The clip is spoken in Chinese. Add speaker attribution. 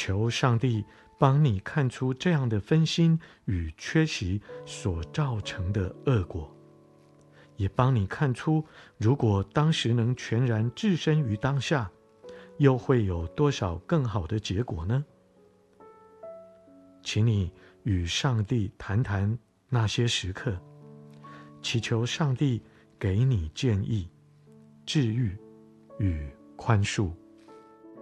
Speaker 1: 求上帝帮你看出这样的分心与缺席所造成的恶果，也帮你看出，如果当时能全然置身于当下，又会有多少更好的结果呢？请你与上帝谈谈那些时刻，祈求上帝给你建议、治愈与宽恕。